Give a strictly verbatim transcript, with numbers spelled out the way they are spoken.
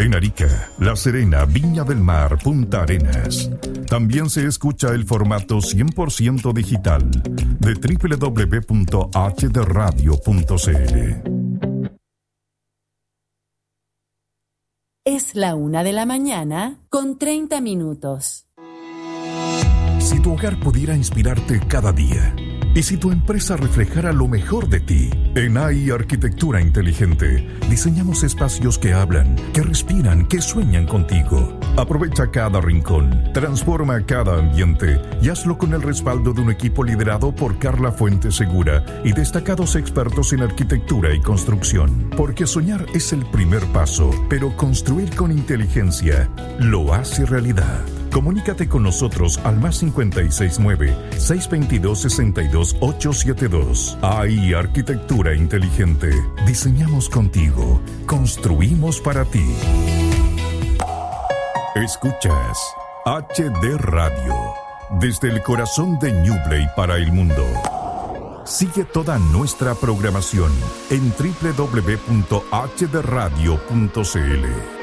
En Arica, La Serena, Viña del Mar, Punta Arenas. También se escucha el formato cien por ciento digital de doble u doble u doble u punto h d radio punto c l. Es la una de la mañana con treinta minutos. Si tu hogar pudiera inspirarte cada día, y si tu empresa reflejara lo mejor de ti, en A I Arquitectura Inteligente diseñamos espacios que hablan, que respiran, que sueñan contigo. Aprovecha cada rincón, transforma cada ambiente y hazlo con el respaldo de un equipo liderado por Carla Fuente Segura y destacados expertos en arquitectura y construcción. Porque soñar es el primer paso, pero construir con inteligencia lo hace realidad. Comunícate con nosotros al más cincuenta y seis nueve, seiscientos veintidós, sesenta y dos, ochocientos setenta y dos. A I Arquitectura Inteligente. Diseñamos contigo. Construimos para ti. Escuchas H D Radio. Desde el corazón de Ñuble para el mundo. Sigue toda nuestra programación en doble u doble u doble u punto h d radio punto c l.